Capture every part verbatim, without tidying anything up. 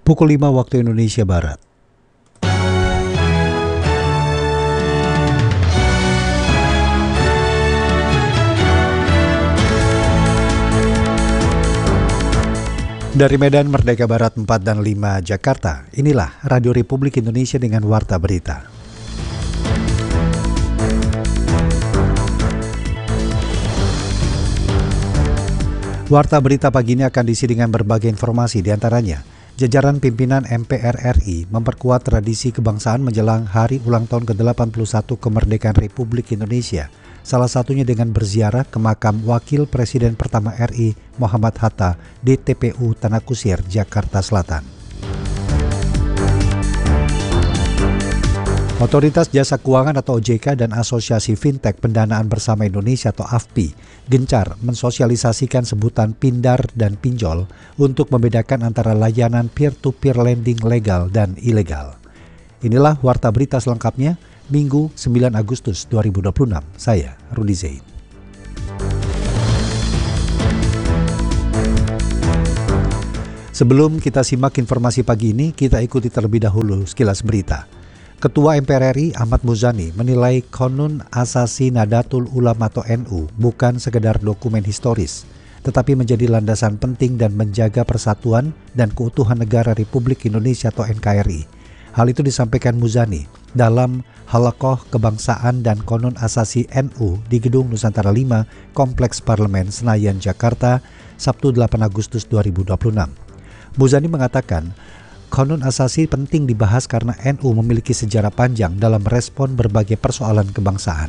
Pukul lima waktu Indonesia Barat. Dari Medan Merdeka Barat empat dan lima Jakarta, inilah Radio Republik Indonesia dengan Warta Berita. Warta Berita pagi ini akan diisi dengan berbagai informasi, diantaranya jajaran pimpinan M P R R I memperkuat tradisi kebangsaan menjelang hari ulang tahun ke delapan puluh satu kemerdekaan Republik Indonesia. Salah satunya dengan berziarah ke makam Wakil Presiden pertama R I Muhammad Hatta di T P U Tanah Kusir, Jakarta Selatan. Otoritas Jasa Keuangan atau O J K dan Asosiasi Fintech Pendanaan Bersama Indonesia atau A F P I gencar mensosialisasikan sebutan pindar dan pinjol untuk membedakan antara layanan peer-to-peer lending legal dan ilegal. Inilah Warta Berita selengkapnya, Minggu sembilan Agustus dua ribu dua puluh enam. Saya Rudi Zain. Sebelum kita simak informasi pagi ini, kita ikuti terlebih dahulu sekilas berita. Ketua M P R R I Ahmad Muzani menilai Qonun Asasi Nahdlatul Ulama atau N U bukan sekedar dokumen historis, tetapi menjadi landasan penting dan menjaga persatuan dan keutuhan negara Republik Indonesia atau N K R I. Hal itu disampaikan Muzani dalam Halaqah Kebangsaan dan Qonun Asasi N U di Gedung Nusantara lima, Kompleks Parlemen Senayan, Jakarta, Sabtu delapan Agustus dua ribu dua puluh enam. Muzani mengatakan, Qonun Asasi penting dibahas karena N U memiliki sejarah panjang dalam merespon berbagai persoalan kebangsaan.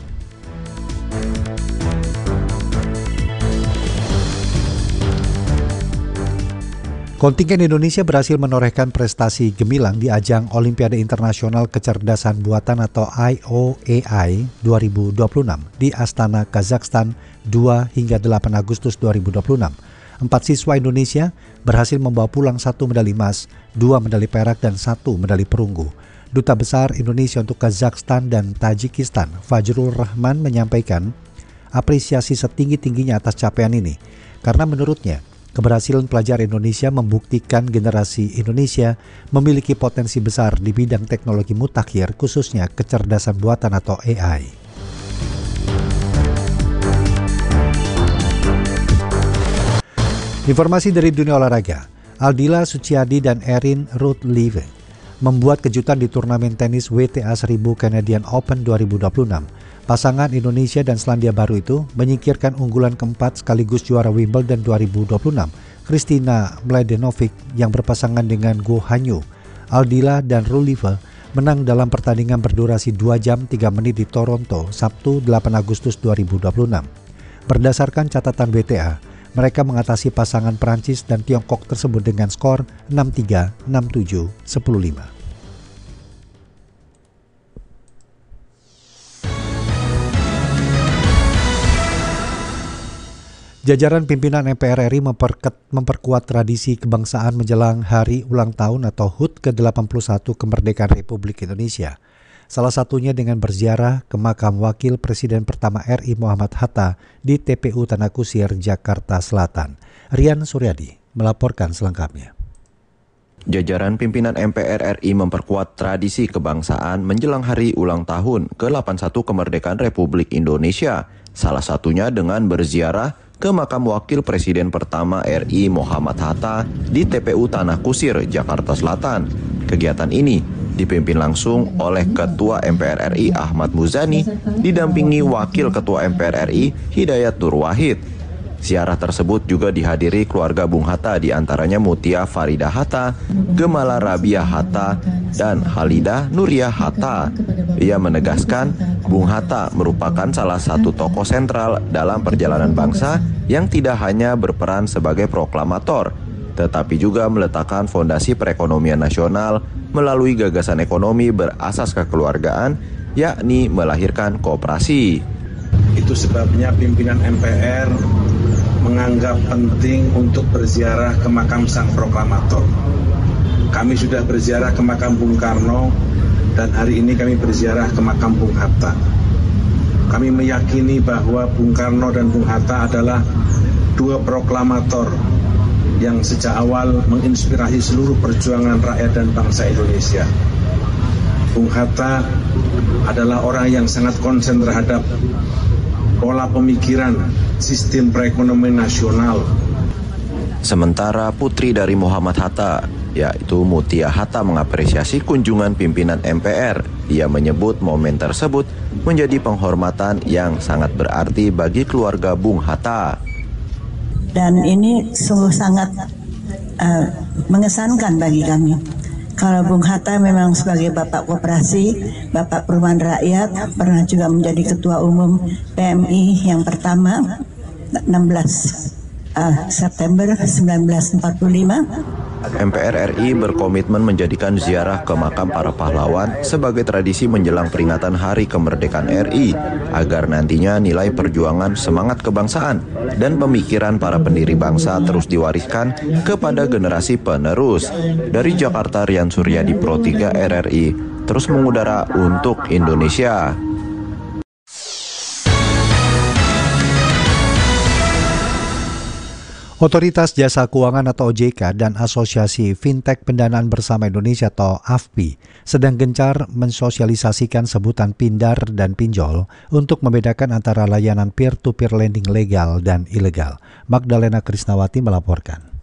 Kontingen Indonesia berhasil menorehkan prestasi gemilang di ajang Olimpiade Internasional Kecerdasan Buatan atau I O A I dua ribu dua puluh enam di Astana, Kazakhstan dua hingga delapan Agustus dua ribu dua puluh enam. Empat siswa Indonesia berhasil membawa pulang satu medali emas, dua medali perak, dan satu medali perunggu. Duta Besar Indonesia untuk Kazakhstan dan Tajikistan, Fajrul Rahman, menyampaikan apresiasi setinggi-tingginya atas capaian ini, karena menurutnya keberhasilan pelajar Indonesia membuktikan generasi Indonesia memiliki potensi besar di bidang teknologi mutakhir, khususnya kecerdasan buatan atau A I. Informasi dari dunia olahraga, Aldila Suciadi dan Erin Routleve membuat kejutan di turnamen tenis W T A seribu Canadian Open dua ribu dua puluh enam. Pasangan Indonesia dan Selandia Baru itu menyingkirkan unggulan keempat sekaligus juara Wimbledon dua ribu dua puluh enam, Kristina Mladenovic yang berpasangan dengan Go Hanyu. Aldila dan Routleve menang dalam pertandingan berdurasi dua jam tiga menit di Toronto, Sabtu delapan Agustus dua ribu dua puluh enam. Berdasarkan catatan W T A, mereka mengatasi pasangan Prancis dan Tiongkok tersebut dengan skor enam tiga, enam tujuh, sepuluh lima. Jajaran pimpinan M P R R I memperket, memperkuat tradisi kebangsaan menjelang hari ulang tahun atau H U T ke delapan puluh satu kemerdekaan Republik Indonesia. Salah satunya dengan berziarah ke makam Wakil Presiden pertama R I Muhammad Hatta di T P U Tanah Kusir, Jakarta Selatan. Rian Suryadi melaporkan selengkapnya. Jajaran pimpinan M P R R I memperkuat tradisi kebangsaan menjelang hari ulang tahun ke delapan puluh satu kemerdekaan Republik Indonesia. Salah satunya dengan berziarah ke makam Wakil Presiden pertama R I Muhammad Hatta di T P U Tanah Kusir, Jakarta Selatan. Kegiatan ini dipimpin langsung oleh Ketua M P R R I Ahmad Muzani, didampingi Wakil Ketua M P R R I Hidayat Nur Wahid. Ziarah tersebut juga dihadiri keluarga Bung Hatta, diantaranya Mutia Farida Hatta, Gemala Rabia Hatta, dan Halidah Nuria Hatta. Ia menegaskan Bung Hatta merupakan salah satu tokoh sentral dalam perjalanan bangsa yang tidak hanya berperan sebagai proklamator, tetapi juga meletakkan fondasi perekonomian nasional melalui gagasan ekonomi berasas kekeluargaan, yakni melahirkan koperasi. Itu sebabnya pimpinan M P R menganggap penting untuk berziarah ke makam sang proklamator. Kami sudah berziarah ke makam Bung Karno dan hari ini kami berziarah ke makam Bung Hatta. Kami meyakini bahwa Bung Karno dan Bung Hatta adalah dua proklamator yang sejak awal menginspirasi seluruh perjuangan rakyat dan bangsa Indonesia. Bung Hatta adalah orang yang sangat konsen terhadap pola pemikiran sistem perekonomian nasional. Sementara putri dari Muhammad Hatta, yaitu Mutia Hatta, mengapresiasi kunjungan pimpinan M P R. Ia menyebut momen tersebut menjadi penghormatan yang sangat berarti bagi keluarga Bung Hatta. Dan ini sungguh sangat uh, mengesankan bagi kami. Kalau Bung Hatta memang sebagai Bapak Koperasi, Bapak Perumahan Rakyat, pernah juga menjadi Ketua Umum P M I yang pertama, enam belas uh, September seribu sembilan ratus empat puluh lima. M P R R I berkomitmen menjadikan ziarah ke makam para pahlawan sebagai tradisi menjelang peringatan Hari Kemerdekaan R I, agar nantinya nilai perjuangan, semangat kebangsaan, dan pemikiran para pendiri bangsa terus diwariskan kepada generasi penerus. Dari Jakarta, Rian Suryadi, Pro tiga R R I, terus mengudara untuk Indonesia. Otoritas Jasa Keuangan atau O J K dan Asosiasi Fintech Pendanaan Bersama Indonesia atau A F P I sedang gencar mensosialisasikan sebutan pindar dan pinjol untuk membedakan antara layanan peer-to-peer lending legal dan ilegal. Magdalena Krisnawati melaporkan.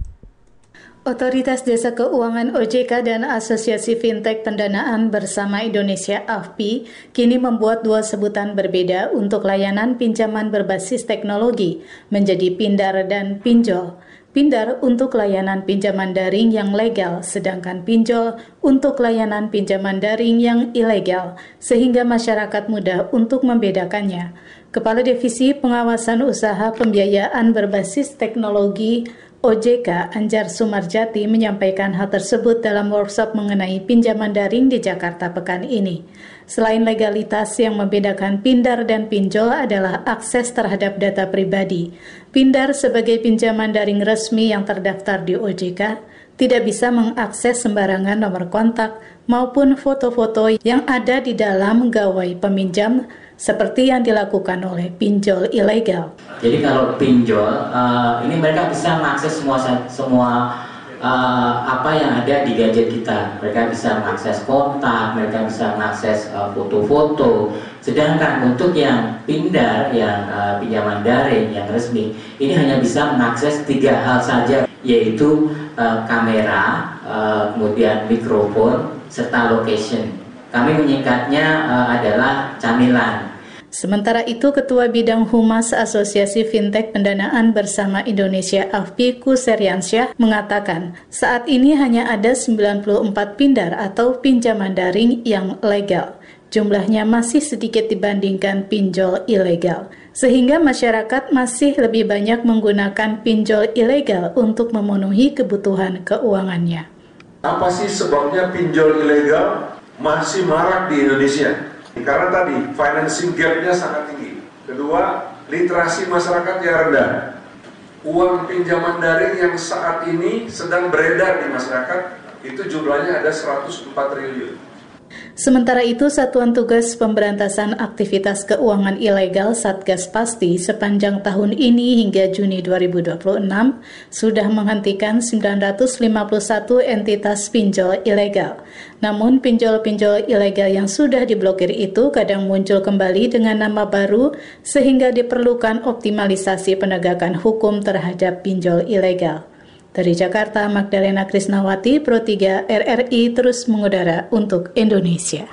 Otoritas Jasa Keuangan O J K dan Asosiasi Fintech Pendanaan Bersama Indonesia A F P I kini membuat dua sebutan berbeda untuk layanan pinjaman berbasis teknologi menjadi pindar dan pinjol. Pindar untuk layanan pinjaman daring yang legal, sedangkan pinjol untuk layanan pinjaman daring yang ilegal, sehingga masyarakat mudah untuk membedakannya. Kepala Divisi Pengawasan Usaha Pembiayaan Berbasis Teknologi O J K Anjar Sumarjati menyampaikan hal tersebut dalam workshop mengenai pinjaman daring di Jakarta pekan ini. Selain legalitas, yang membedakan pindar dan pinjol adalah akses terhadap data pribadi. Pindar sebagai pinjaman daring resmi yang terdaftar di O J K tidak bisa mengakses sembarangan nomor kontak maupun foto-foto yang ada di dalam gawai peminjam seperti yang dilakukan oleh pinjol ilegal. Jadi kalau pinjol, uh, ini mereka bisa mengakses semua semua uh, apa yang ada di gadget kita. Mereka bisa mengakses kontak, mereka bisa mengakses uh, foto-foto. Sedangkan untuk yang pindar, yang uh, pinjaman daring, yang resmi, ini hanya bisa mengakses tiga hal saja, yaitu uh, kamera, uh, kemudian mikrofon, serta location. Kami menyingkatnya uh, adalah camilan. Sementara itu, Ketua Bidang Humas Asosiasi Fintech Pendanaan Bersama Indonesia A F P I Kuseriansyah mengatakan, saat ini hanya ada sembilan puluh empat pindar atau pinjaman daring yang legal. Jumlahnya masih sedikit dibandingkan pinjol ilegal, sehingga masyarakat masih lebih banyak menggunakan pinjol ilegal untuk memenuhi kebutuhan keuangannya. Apa sih sebabnya pinjol ilegal masih marak di Indonesia? Karena tadi financing gap-nya sangat tinggi. Kedua, literasi masyarakat yang rendah. Uang pinjaman daring yang saat ini sedang beredar di masyarakat itu jumlahnya ada seratus empat triliun. Sementara itu, Satuan Tugas Pemberantasan Aktivitas Keuangan Ilegal Satgas Pasti sepanjang tahun ini hingga Juni dua ribu dua puluh enam sudah menghentikan sembilan ratus lima puluh satu entitas pinjol ilegal. Namun pinjol-pinjol ilegal yang sudah diblokir itu kadang muncul kembali dengan nama baru sehingga diperlukan optimalisasi penegakan hukum terhadap pinjol ilegal. Dari Jakarta, Magdalena Krisnawati, Pro tiga R R I terus mengudara untuk Indonesia.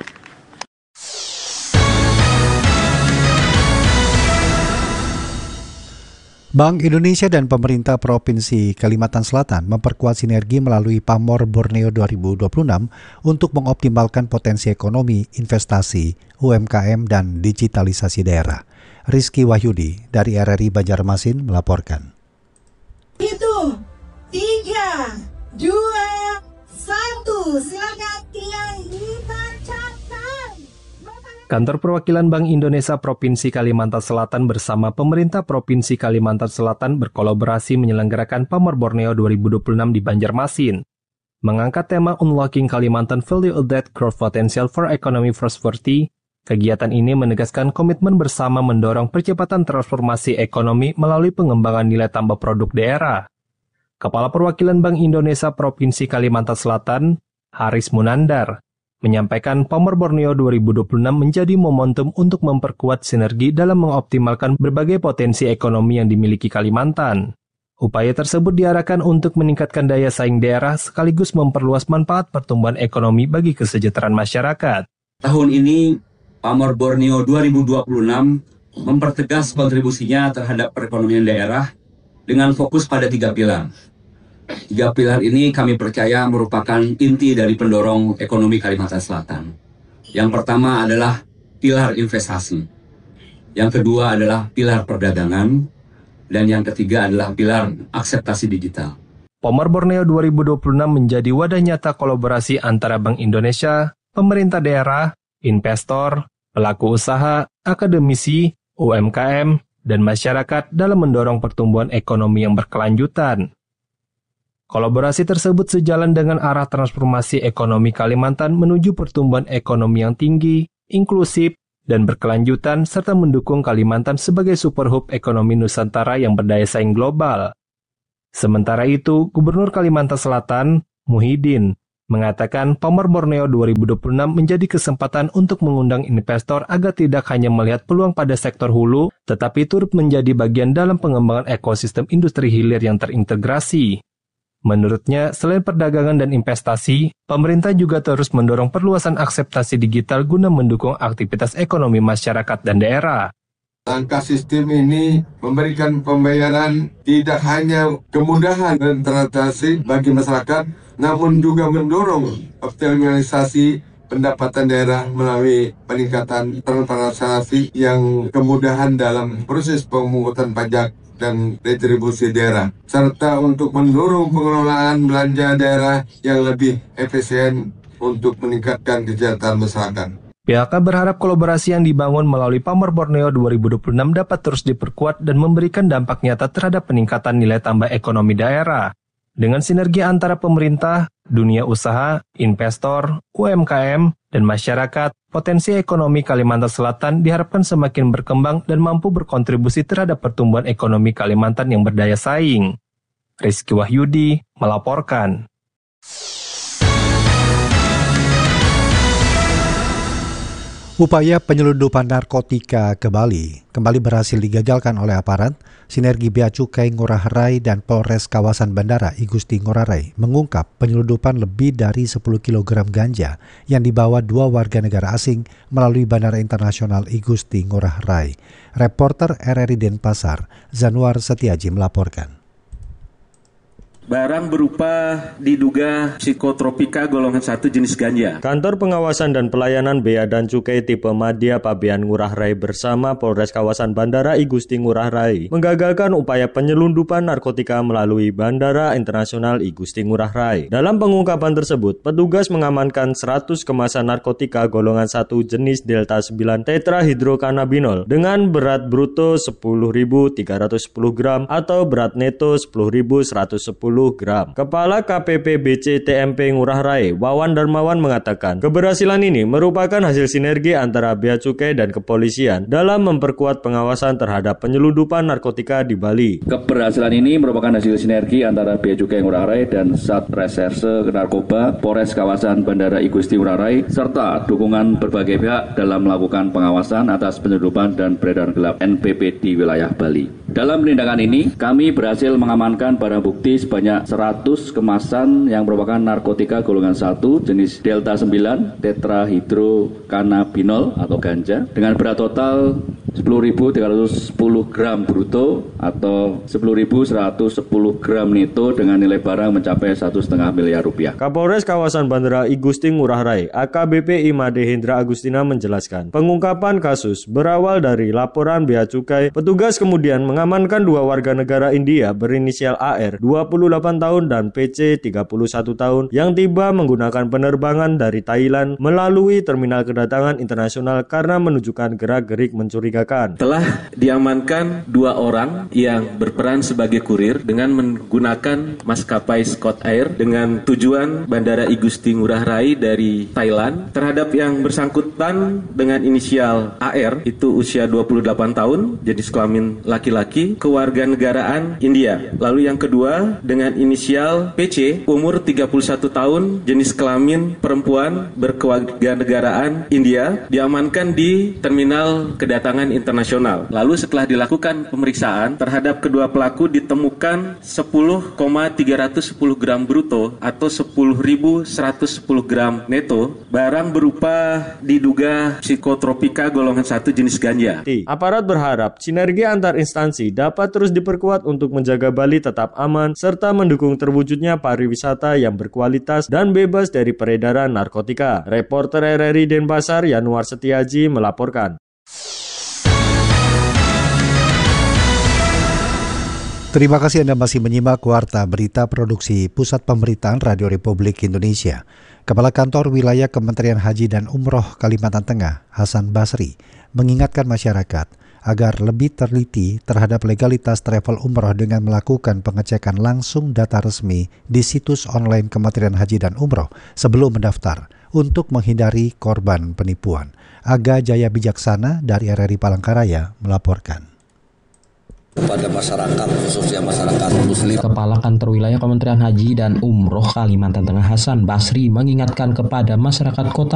Bank Indonesia dan pemerintah Provinsi Kalimantan Selatan memperkuat sinergi melalui Pamor Borneo dua ribu dua puluh enam untuk mengoptimalkan potensi ekonomi, investasi, U M K M, dan digitalisasi daerah. Rizky Wahyudi dari R R I Banjarmasin melaporkan. Itu tiga, dua, satu, silakan yang dibacakan. Kantor Perwakilan Bank Indonesia Provinsi Kalimantan Selatan bersama pemerintah Provinsi Kalimantan Selatan berkolaborasi menyelenggarakan Pamor Borneo dua ribu dua puluh enam di Banjarmasin. Mengangkat tema Unlocking Kalimantan Value Added Growth Potential for Economic Prosperity, kegiatan ini menegaskan komitmen bersama mendorong percepatan transformasi ekonomi melalui pengembangan nilai tambah produk daerah. Kepala Perwakilan Bank Indonesia Provinsi Kalimantan Selatan, Haris Munandar, menyampaikan Pamer Borneo dua ribu dua puluh enam menjadi momentum untuk memperkuat sinergi dalam mengoptimalkan berbagai potensi ekonomi yang dimiliki Kalimantan. Upaya tersebut diarahkan untuk meningkatkan daya saing daerah sekaligus memperluas manfaat pertumbuhan ekonomi bagi kesejahteraan masyarakat. Tahun ini, Pamer Borneo dua ribu dua puluh enam mempertegas kontribusinya terhadap perekonomian daerah dengan fokus pada tiga pilar. Tiga pilar ini kami percaya merupakan inti dari pendorong ekonomi Kalimantan Selatan. Yang pertama adalah pilar investasi. Yang kedua adalah pilar perdagangan. Dan yang ketiga adalah pilar akseptasi digital. Pamer Borneo dua ribu dua puluh enam menjadi wadah nyata kolaborasi antara Bank Indonesia, pemerintah daerah, investor, pelaku usaha, akademisi, U M K M, dan masyarakat dalam mendorong pertumbuhan ekonomi yang berkelanjutan. Kolaborasi tersebut sejalan dengan arah transformasi ekonomi Kalimantan menuju pertumbuhan ekonomi yang tinggi, inklusif, dan berkelanjutan serta mendukung Kalimantan sebagai super hub ekonomi Nusantara yang berdaya saing global. Sementara itu, Gubernur Kalimantan Selatan, Muhyiddin, mengatakan Pamer Borneo dua ribu dua puluh enam menjadi kesempatan untuk mengundang investor agar tidak hanya melihat peluang pada sektor hulu, tetapi turut menjadi bagian dalam pengembangan ekosistem industri hilir yang terintegrasi. Menurutnya, selain perdagangan dan investasi, pemerintah juga terus mendorong perluasan akseptasi digital guna mendukung aktivitas ekonomi masyarakat dan daerah. Langkah sistem ini memberikan pembayaran tidak hanya kemudahan dan transaksi bagi masyarakat, namun juga mendorong optimalisasi pendapatan daerah melalui peningkatan transparansi yang kemudahan dalam proses pemungutan pajak dan retribusi daerah, serta untuk mendorong pengelolaan belanja daerah yang lebih efisien untuk meningkatkan kesejahteraan masyarakat. Pihaknya berharap kolaborasi yang dibangun melalui Pamer Borneo dua ribu dua puluh enam dapat terus diperkuat dan memberikan dampak nyata terhadap peningkatan nilai tambah ekonomi daerah. Dengan sinergi antara pemerintah, dunia usaha, investor, U M K M, dan masyarakat, potensi ekonomi Kalimantan Selatan diharapkan semakin berkembang dan mampu berkontribusi terhadap pertumbuhan ekonomi Kalimantan yang berdaya saing. Rizky Wahyudi melaporkan. Upaya penyelundupan narkotika ke Bali kembali berhasil digagalkan oleh aparat. Sinergi Bea Cukai Ngurah Rai dan Polres Kawasan Bandara I Gusti Ngurah Rai mengungkap penyelundupan lebih dari sepuluh kilogram ganja yang dibawa dua warga negara asing melalui Bandara Internasional I Gusti Ngurah Rai. Reporter R R I Denpasar, Zanuar Setiaji melaporkan. Barang berupa diduga psikotropika golongan satu jenis ganja. Kantor Pengawasan dan Pelayanan Bea dan Cukai tipe Madya Pabean Ngurah Rai bersama Polres Kawasan Bandara I Gusti Ngurah Rai menggagalkan upaya penyelundupan narkotika melalui Bandara Internasional I Gusti Ngurah Rai. Dalam pengungkapan tersebut, petugas mengamankan seratus kemasan narkotika golongan satu jenis Delta sembilan tetrahidrokannabinol dengan berat bruto sepuluh ribu tiga ratus sepuluh gram atau berat neto sepuluh ribu seratus sepuluh gram. Kepala K P P B C T M P Ngurah Rai, Wawan Darmawan mengatakan, keberhasilan ini merupakan hasil sinergi antara Bea Cukai dan kepolisian dalam memperkuat pengawasan terhadap penyelundupan narkotika di Bali. Keberhasilan ini merupakan hasil sinergi antara Bea Cukai Ngurah Rai dan Satreserse Narkoba Polres Kawasan Bandara I Gusti Ngurah Rai serta dukungan berbagai pihak dalam melakukan pengawasan atas penyelundupan dan peredaran gelap N P P di wilayah Bali. Dalam penindakan ini, kami berhasil mengamankan barang bukti sebanyak seratus kemasan yang merupakan narkotika golongan satu jenis Delta sembilan tetrahidrokannabinol atau ganja dengan berat total sepuluh ribu tiga ratus sepuluh gram bruto atau sepuluh ribu seratus sepuluh gram neto dengan nilai barang mencapai satu koma lima miliar rupiah. Kapolres Kawasan Bandara I Gusti Ngurah Rai, A K B P Imade Hendra Agustina menjelaskan, pengungkapan kasus berawal dari laporan Bea Cukai. Petugas kemudian mengamankan dua warga negara India berinisial A R dua puluh delapan tahun dan P C tiga puluh satu tahun yang tiba menggunakan penerbangan dari Thailand melalui terminal kedatangan internasional karena menunjukkan gerak-gerik mencurigakan mencurigakan. Telah diamankan dua orang yang berperan sebagai kurir dengan menggunakan maskapai Scott Air dengan tujuan Bandara I Gusti Ngurah Rai dari Thailand. Terhadap yang bersangkutan dengan inisial A R, itu usia dua puluh delapan tahun, jenis kelamin laki-laki, kewarganegaraan India. Lalu yang kedua dengan inisial P C, umur tiga puluh satu tahun, jenis kelamin perempuan, berkewarganegaraan India, diamankan di Terminal Kedatangan Internasional. Lalu setelah dilakukan pemeriksaan terhadap kedua pelaku ditemukan sepuluh koma tiga sepuluh gram bruto atau sepuluh ribu seratus sepuluh gram neto, barang berupa diduga psikotropika golongan satu jenis ganja. Aparat berharap sinergi antar instansi dapat terus diperkuat untuk menjaga Bali tetap aman serta mendukung terwujudnya pariwisata yang berkualitas dan bebas dari peredaran narkotika. Reporter R R I Denpasar Yanuar Setiaji melaporkan. Terima kasih Anda masih menyimak Warta Berita Produksi Pusat Pemberitaan Radio Republik Indonesia. Kepala Kantor Wilayah Kementerian Haji dan Umroh Kalimantan Tengah, Hasan Basri, mengingatkan masyarakat agar lebih teliti terhadap legalitas travel umroh dengan melakukan pengecekan langsung data resmi di situs online Kementerian Haji dan Umroh sebelum mendaftar untuk menghindari korban penipuan. Aga Jaya Bijaksana dari R R I Palangkaraya melaporkan. Kepada masyarakat, khususnya masyarakat muslim. Kepala Kantor Wilayah Kementerian Haji dan Umroh Kalimantan Tengah Hasan Basri mengingatkan kepada masyarakat kota